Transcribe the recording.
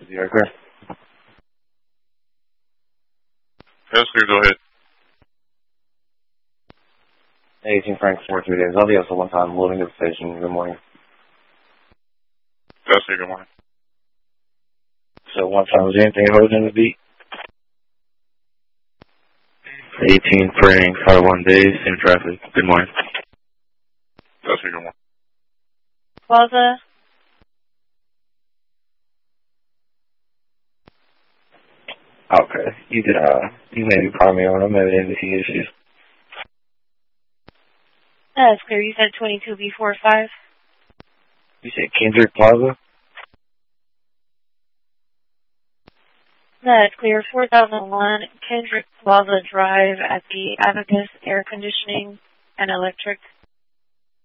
Zero clear. That's clear, go ahead. 18 Frank, 4-3 days. I'll be up to one time loading at the station. Good morning. That's clear, good morning. So one time, was there anything holding the beat? 18 Frank, 5-1 days, same traffic. Good morning. That's clear, good morning. Plaza. Okay. You could, you maybe call me on. I'm having NBC issues. That's clear. You said 22B45. You said Kendrick Plaza? That's clear. 4001 Kendrick Plaza Drive at the Abacus Air Conditioning and Electric.